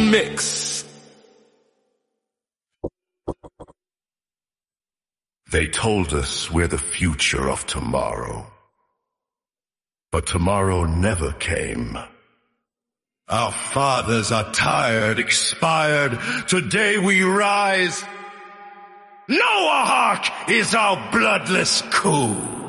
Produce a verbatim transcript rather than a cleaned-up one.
mix. They told us we're the future of tomorrow. But tomorrow never came. Our fathers are tired, expired. Today we rise. Noahawk is our bloodless coup.